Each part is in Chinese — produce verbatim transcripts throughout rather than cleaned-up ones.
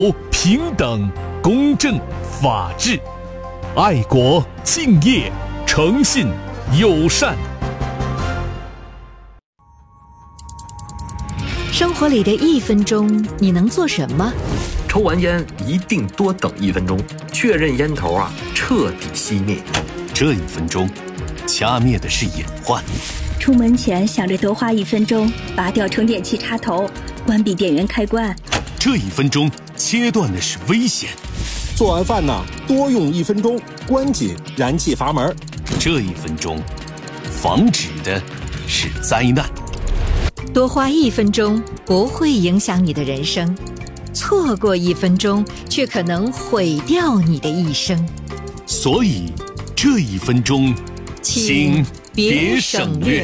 平等、公正、法治，爱国、敬业、诚信、友善。 生活里的一分钟，你能做什么？ 抽完烟一定多等一分钟，确认烟头啊彻底熄灭。 这一分钟，掐灭的是隐患。 出门前想着多花一分钟，拔掉充电器插头，关闭电源开关。 这一分钟，切断的是危险。 做完饭呢，多用一分钟，关紧燃气阀门。 这一分钟，防止的是灾难。 多花一分钟不会影响你的人生，错过一分钟却可能毁掉你的一生。 所以这一分钟，请别省略。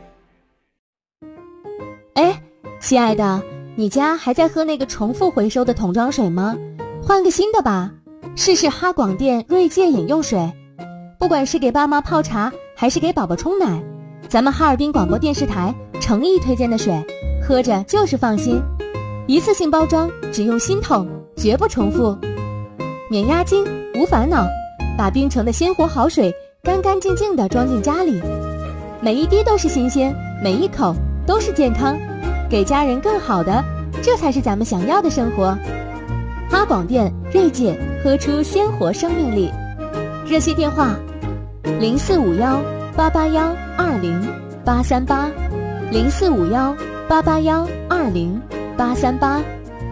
哎，亲爱的，你家还在喝那个重复回收的桶装水吗？换个新的吧，试试哈广电锐界饮用水。不管是给爸妈泡茶还是给宝宝冲奶，咱们哈尔滨广播电视台诚意推荐的水，喝着就是放心。一次性包装，只用新桶，绝不重复，免押金，无烦恼，把冰城的鲜活好水干干净净地装进家里，每一滴都是新鲜，每一口都是健康，给家人更好的，这才是咱们想要的生活。哈广电锐界，喝出鲜活生命力。热线电话零四五幺八八幺二零八三八，零四五幺八八幺二零八三八。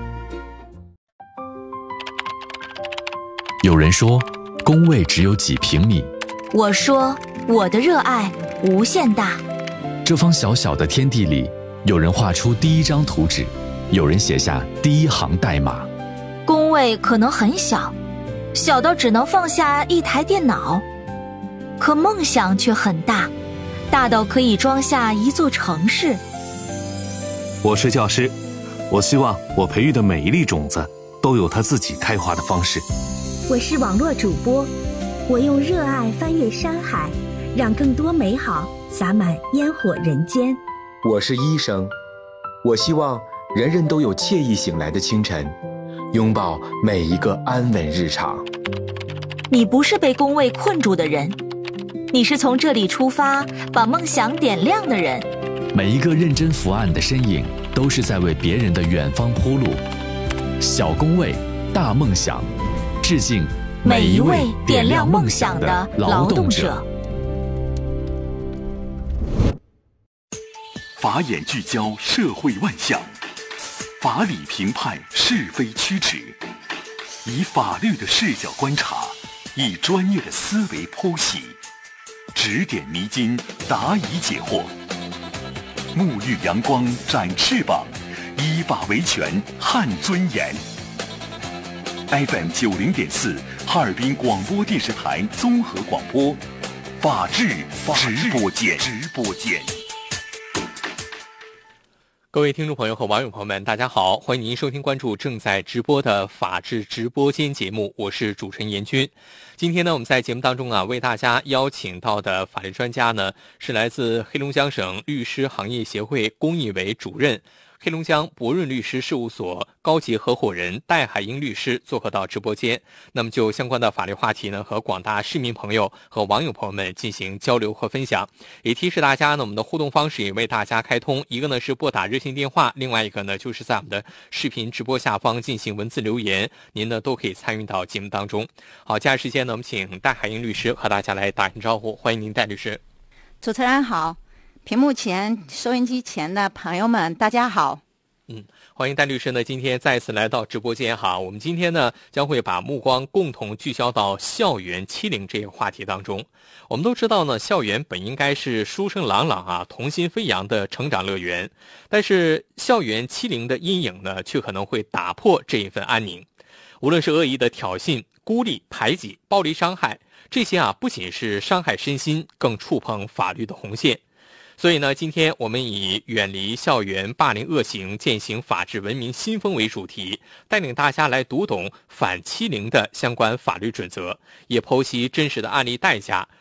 有人说，工位只有几平米。 我说，我的热爱无限大。 这方小小的天地里，有人画出第一张图纸，有人写下第一行代码。 工位可能很小，小到只能放下一台电脑，可梦想却很大，大到可以装下一座城市。 我是教师，我希望我培育的每一粒种子都有它自己开花的方式。 我是网络主播，我用热爱翻越山海，让更多美好洒满烟火人间。 我是医生，我希望人人都有惬意醒来的清晨，拥抱每一个安稳日常。 你不是被工位困住的人，你是从这里出发，把梦想点亮的人。 每一个认真伏案的身影，都是在为别人的远方铺路。小工位，大梦想，致敬每一位点亮梦想的劳动者。 法眼聚焦社会万象，法理评判是非曲直，以法律的视角观察，以专业的思维剖析，指点迷津，答疑解惑，沐浴阳光，展翅膀，依法维权，撼尊严。F M 九零点四，哈尔滨广播电视台综合广播，法治直播间。直播间。 各位听众朋友和网友朋友们，大家好，欢迎您收听关注正在直播的法治直播间节目，我是主持人严军。今天呢，我们在节目当中啊，为大家邀请到的法律专家呢，是来自黑龙江省律师行业协会公益委主任、黑龙江博润律师事务所高级合伙人戴海英律师做客到直播间，那么就相关的法律话题呢，和广大市民朋友和网友朋友们进行交流和分享。也提示大家呢，我们的互动方式也为大家开通，一个呢是拨打热线电话，另外一个呢就是在我们的视频直播下方进行文字留言，您呢都可以参与到节目当中。好，接下来时间呢，我们请戴海英律师和大家来打声招呼，欢迎您，戴律师。 主持人好，屏幕前、收音机前的朋友们，大家好。 嗯，欢迎戴律师呢，今天再次来到直播间哈。我们今天呢，将会把目光共同聚焦到校园欺凌这个话题当中。我们都知道呢，校园本应该是书声朗朗啊、童心飞扬的成长乐园，但是校园欺凌的阴影呢，却可能会打破这一份安宁。无论是恶意的挑衅、孤立、排挤、暴力伤害，这些啊，不仅是伤害身心，更触碰法律的红线。所以呢，今天我们以远离校园霸凌恶行，践行法治文明新风为主题，带领大家来读懂反欺凌的相关法律准则，也剖析真实的案例代价，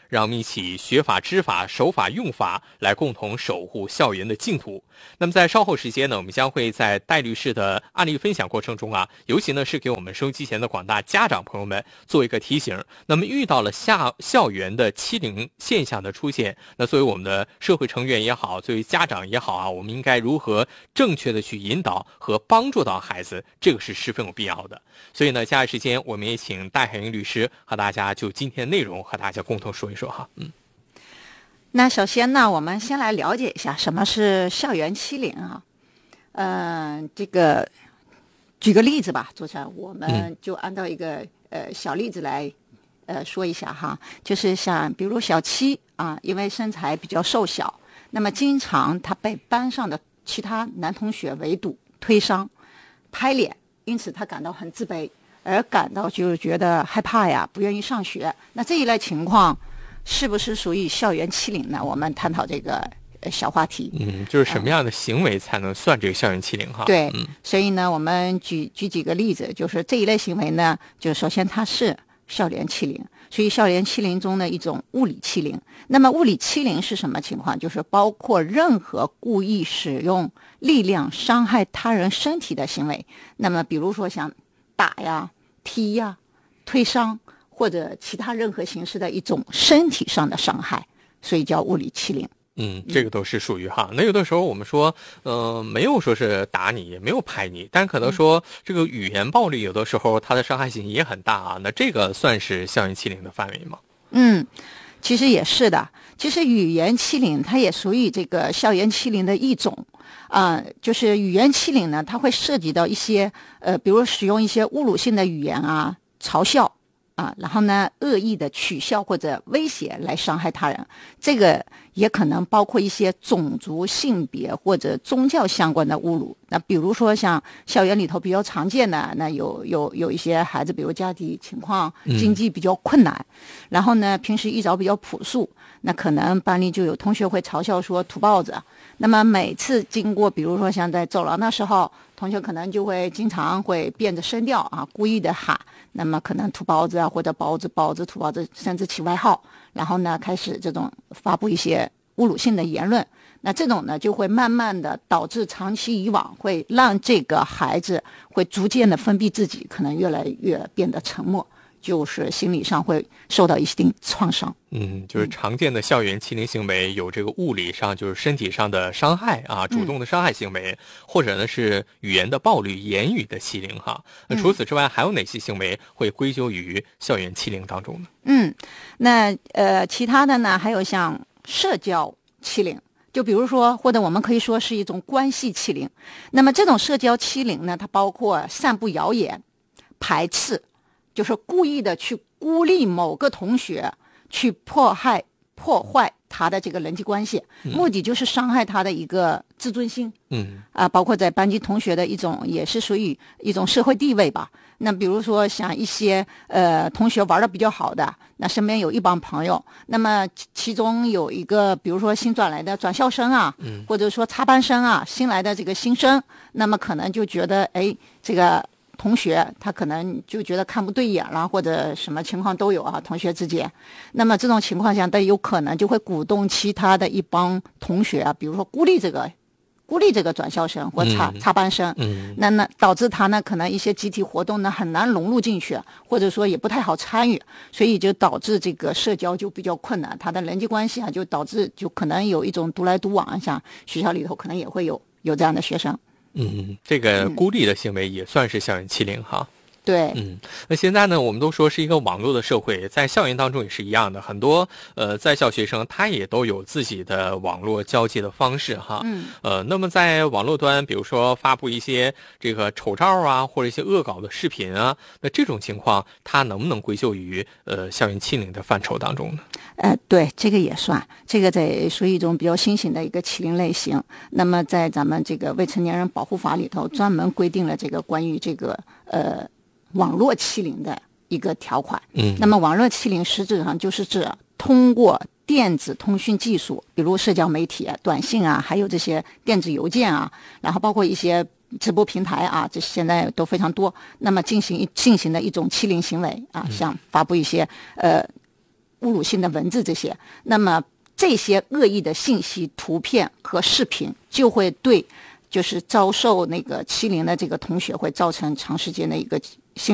让我们一起学法、知法、守法、用法，来共同守护校园的净土。那么在稍后时间呢，我们将会在戴律师的案例分享过程中啊，尤其呢是给我们收音机前的广大家长朋友们做一个提醒。那么遇到了下校园的欺凌现象的出现，那作为我们的社会成员也好，作为家长也好啊，我们应该如何正确的去引导和帮助到孩子，这个是十分有必要的。所以呢，接下来时间我们也请戴海英律师和大家就今天的内容和大家共同说一说哈。嗯。 那首先呢，我们先来了解一下什么是校园欺凌啊。嗯、呃，这个举个例子吧，主持人，我们就按照一个、嗯、呃小例子来呃说一下哈，就是像比如小七啊，因为身材比较瘦小，那么经常他被班上的其他男同学围堵、推搡、拍脸，因此他感到很自卑，而感到就是觉得害怕呀，不愿意上学。那这一类情况是不是属于校园欺凌呢？我们探讨这个小话题。 嗯，就是什么样的行为才能算这个校园欺凌哈？ 对， 嗯， 所以呢，我们举举几个例子，就是这一类行为呢，就首先它是校园欺凌，所以校园欺凌中的一种物理欺凌。那么物理欺凌是什么情况？就是包括任何故意使用力量伤害他人身体的行为。那么比如说像打呀、踢呀、推搡，或者其他任何形式的一种身体上的伤害，所以叫物理欺凌。 嗯，这个都是属于哈。那有的时候我们说，呃，没有说是打你，也没有拍你，但可能说这个语言暴力有的时候它的伤害性也很大啊。那这个算是校园欺凌的范围吗？ 嗯，其实也是的。其实语言欺凌它也属于这个校园欺凌的一种啊、呃，就是语言欺凌呢，它会涉及到一些呃，比如使用一些侮辱性的语言啊，嘲笑。啊，然后呢，恶意的取笑或者威胁来伤害他人，这个也可能包括一些种族、性别或者宗教相关的侮辱。那比如说像校园里头比较常见的，那有有有一些孩子，比如家庭情况经济比较困难，嗯、然后呢，平时衣着比较朴素，那可能班里就有同学会嘲笑说土包子。那么每次经过，比如说像在走廊的时候，同学可能就会经常会变着声调啊，故意的喊，那么可能土包子啊，或者包子、包子、土包子，甚至起外号，然后呢，开始这种发布一些侮辱性的言论。那这种呢，就会慢慢的导致长期以往，会让这个孩子会逐渐的封闭自己，可能越来越变得沉默。就是心理上会受到一定创伤。 嗯，就是常见的校园欺凌行为有这个物理上就是身体上的伤害啊，主动的伤害行为，嗯、或者呢是语言的暴力、言语的欺凌哈。那除此之外，还有哪些行为会归咎于校园欺凌当中呢？ 嗯，那呃其他的呢，还有像社交欺凌。就比如说，或者我们可以说是一种关系欺凌。那么这种社交欺凌呢，它包括散布谣言、排斥。就是故意的去孤立某个同学，去迫害、破坏他的这个人际关系，目的就是伤害他的一个自尊心。 嗯， 啊，包括在班级同学的一种，也是属于一种社会地位吧。那比如说像一些呃同学玩的比较好的，那身边有一帮朋友，那么其中有一个，比如说新转来的转校生啊，嗯，或者说插班生啊，新来的这个新生，那么可能就觉得，哎，这个。同学他可能就觉得看不对眼了，或者什么情况都有啊，同学之间。那么这种情况下，他有可能就会鼓动其他的一帮同学啊，比如说孤立这个孤立这个转校生或插插班生， 嗯， 那那导致他呢可能一些集体活动呢很难融入进去，或者说也不太好参与，所以就导致这个社交就比较困难，他的人际关系啊就导致就可能有一种独来独往，像学校里头可能也会有有这样的学生。 嗯，这个孤立的行为也算是校园欺凌哈。 对， 嗯，那现在呢，我们都说是一个网络的社会，在校园当中也是一样的，很多呃在校学生他也都有自己的网络交际的方式哈。 嗯， 呃，那么在网络端，比如说发布一些这个丑照啊，或者一些恶搞的视频啊，那这种情况，它能不能归咎于呃校园欺凌的范畴当中呢？ 呃，对，这个也算，这个在属于一种比较新型的一个欺凌类型。那么在咱们这个未成年人保护法里头，专门规定了这个关于这个呃。网络欺凌的一个条款。 嗯， 那么网络欺凌实质上就是指通过电子通讯技术，比如社交媒体啊、短信啊，还有这些电子邮件啊，然后包括一些直播平台啊，这现在都非常多。那么进行进行的一种欺凌行为啊，像发布一些呃侮辱性的文字这些，那么这些恶意的信息、图片和视频就会对就是遭受那个欺凌的这个同学会造成长时间的一个心